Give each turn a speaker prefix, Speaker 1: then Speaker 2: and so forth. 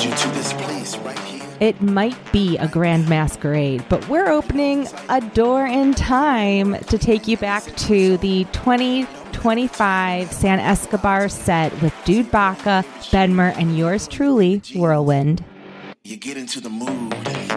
Speaker 1: you to this place right here.
Speaker 2: It might be a grand masquerade, but we're opening a door in time to take you back to the 2025 San Escobar set with Dude Baca, Benmer, and yours truly, Whirlwind.
Speaker 1: You get into the mood.